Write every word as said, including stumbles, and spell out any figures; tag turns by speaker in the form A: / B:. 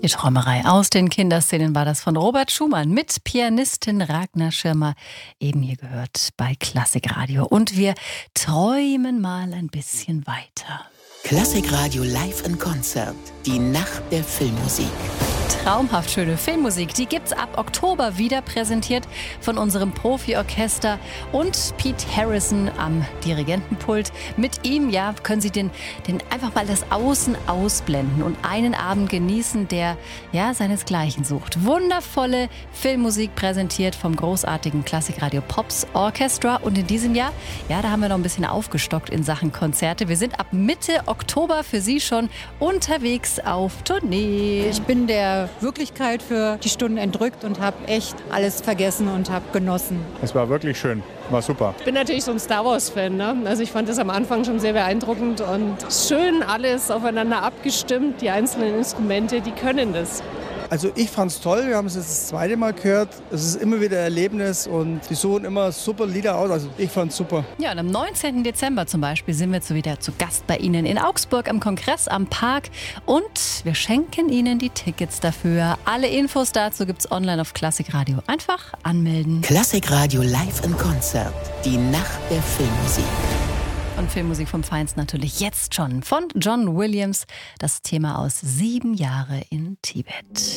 A: Die Träumerei aus den Kinderszenen war das von Robert Schumann mit Pianistin Ragnar Schirmer, eben hier gehört bei Klassikradio. Und wir träumen mal ein bisschen weiter.
B: Klassikradio Live in Konzert. Die Nacht der Filmmusik.
A: Traumhaft schöne Filmmusik, die gibt's ab Oktober wieder präsentiert von unserem Profi-Orchester und Pete Harrison am Dirigentenpult. Mit ihm, ja, können Sie den, den einfach mal das Außen ausblenden und einen Abend genießen, der, ja, seinesgleichen sucht. Wundervolle Filmmusik präsentiert vom großartigen Klassikradio Pops Orchestra und in diesem Jahr, ja, da haben wir noch ein bisschen aufgestockt in Sachen Konzerte. Wir sind ab Mitte Oktober für Sie schon unterwegs auf Tournee.
C: Ich bin der Wirklichkeit für die Stunden entrückt und habe echt alles vergessen und habe genossen.
D: Es war wirklich schön, war super.
E: Ich bin natürlich so ein Star Wars-Fan, ne? Also ich fand das am Anfang schon sehr beeindruckend und schön alles aufeinander abgestimmt. Die einzelnen Instrumente, die können das.
F: Also ich fand's toll, wir haben es jetzt das zweite Mal gehört. Es ist immer wieder ein Erlebnis und die suchen immer super Lieder aus. Also ich fand's super.
A: Ja, und am neunzehnten Dezember zum Beispiel sind wir jetzt wieder zu Gast bei Ihnen in Augsburg am Kongress am Park und wir schenken Ihnen die Tickets dafür. Alle Infos dazu gibt's online auf Klassikradio. Einfach anmelden.
B: Klassikradio Live in Konzert. Die Nacht der Filmmusik.
A: Und Filmmusik vom Feinsten natürlich jetzt schon von John Williams. Das Thema aus Sieben Jahre in Tibet.